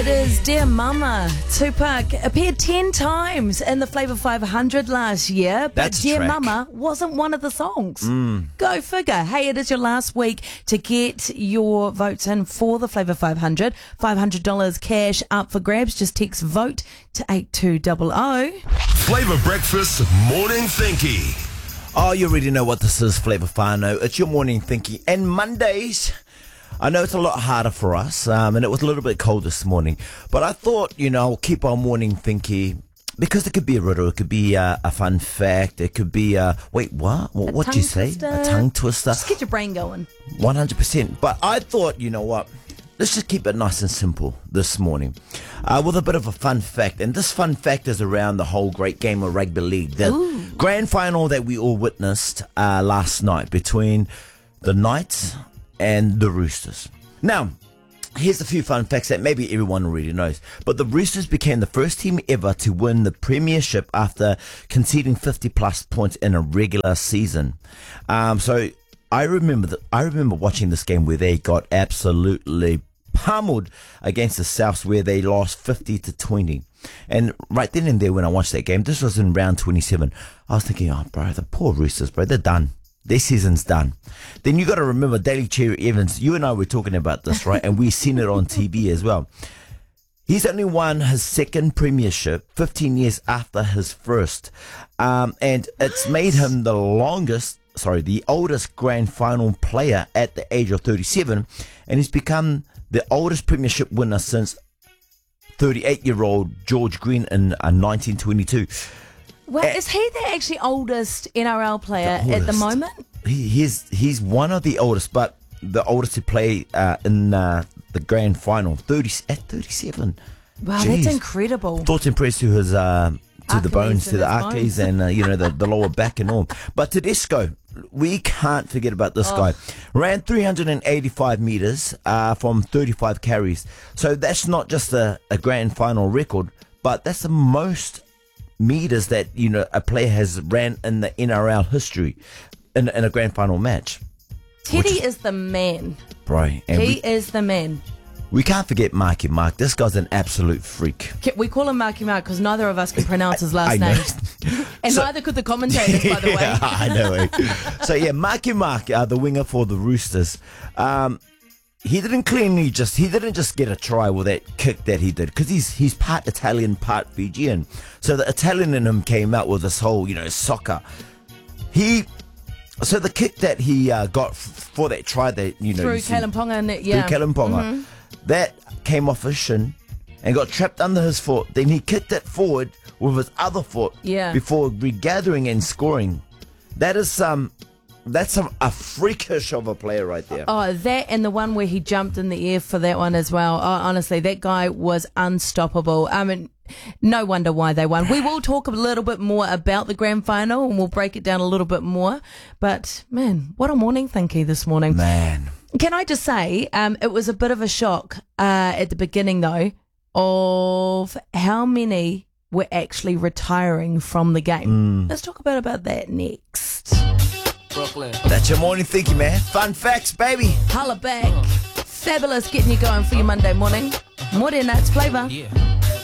It is Dear Mama. Tupac appeared 10 times in the Flavour 500 last year, but That's a Dear track. Mama wasn't one of the songs. Go figure. Hey, it is your last week to get your votes in for the Flavour 500. $500 cash up for grabs. Just text VOTE to 8200. Flavour Breakfast Morning Thinky. Oh, you already know what this is, Flavour Whānau. It's your morning thinking. And Mondays, I know it's a lot harder for us, and it was a little bit cold this morning. But I thought, I'll keep our morning thinky, because it could be a riddle, it could be a fun fact, it could be wait, what? What did you say? A tongue twister? Just get your brain going. 100%. But I thought, you know what? Let's just keep it nice and simple this morning with a bit of a fun fact. And this fun fact is around the whole great game of rugby league. The grand final that we all witnessed last night between the Knights and the Roosters. Now, here's a few fun facts that maybe everyone already knows. But the Roosters became the first team ever to win the premiership after conceding 50-plus points in a regular season. So I remember watching this game where they got absolutely pummeled against the Souths, where they lost 50-20. And right then and there, when I watched that game, this was in round 27, I was thinking, oh, bro, the poor Roosters, bro, they're done. Their season's done. Then you got to remember Daly Cherry Evans. You and I were talking about this, right? And we've seen it on TV as well. He's only won his second premiership 15 years after his first. And it's made him the oldest grand final player at the age of 37. And he's become the oldest premiership winner since 38-year-old George Green in 1922. Well, is he the actually oldest NRL player at the moment? He's one of the oldest, but the oldest to play in the grand final, at 37. Wow, Jeez. that's incredible. Thoughts and prayers to his to the bones, to the Achilles Achilles, and the lower back and all. But Tedesco, we can't forget about this guy. Ran 385 meters from 35 carries. So that's not just a grand final record, but that's the most meters that a player has ran in the NRL history in a grand final match. Teddy is the man. Bro, and He is the man. we can't forget Marky Mark. This guy's an absolute freak. We call him Marky Mark because neither of us can pronounce his last I know. name. And neither could the commentators, by the way. Yeah, I know. So yeah, Marky Mark, the winger for the Roosters. He didn't just get a try with that kick that he did, because he's part Italian, part Fijian. So the Italian in him came out with this whole, soccer. So the kick that he got for that try that, Through Kalimpong, yeah. Through Kalimpong, that came off his shin and got trapped under his foot. Then he kicked it forward with his other foot before regathering and scoring. That's a freakish of a player right there. Oh, that and the one where he jumped in the air for that one as well. Oh, honestly, that guy was unstoppable. I mean, no wonder why they won. We will talk a little bit more about the grand final and we'll break it down a little bit more. But, man, what a morning thinky this morning. Man. Can I just say, it was a bit of a shock at the beginning, though, of how many were actually retiring from the game. Let's talk about that next. Brooklyn. That's your morning thinking, man. Fun facts, baby. Holla back. Fabulous getting you going for your Monday morning. More than that's flavour. Yeah.